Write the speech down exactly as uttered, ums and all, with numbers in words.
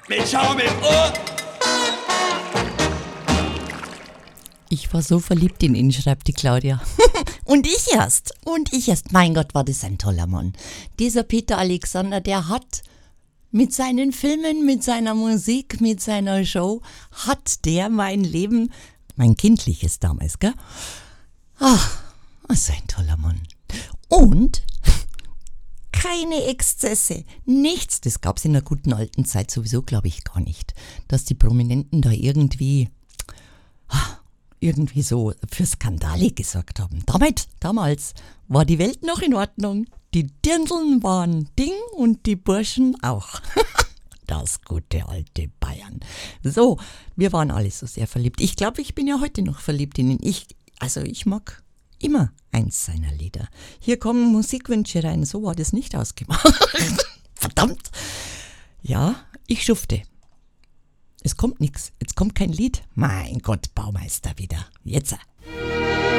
mit Schaum im Ohr. Ich war so verliebt in ihn, schreibt die Claudia. Und ich erst. Und ich erst. Mein Gott, war das ein toller Mann. Dieser Peter Alexander, der hat mit seinen Filmen, mit seiner Musik, mit seiner Show, hat der mein Leben, mein kindliches damals, gell? Ach, was ist ein toller Mann. Und keine Exzesse, nichts. Das gab es in der guten alten Zeit sowieso, glaube ich, gar nicht. Dass die Prominenten da irgendwie... irgendwie so für Skandale gesorgt haben. Damit, damals war die Welt noch in Ordnung. Die Dirndln waren Ding und die Burschen auch. Das gute alte Bayern. So, wir waren alle so sehr verliebt. Ich glaube, ich bin ja heute noch verliebt in ihn. Ich, also ich mag immer eins seiner Lieder. Hier kommen Musikwünsche rein. So war das nicht ausgemacht. Verdammt. Ja, ich schufte. Es kommt nichts. Jetzt kommt kein Lied. Mein Gott, Baumeister wieder. Jetzt.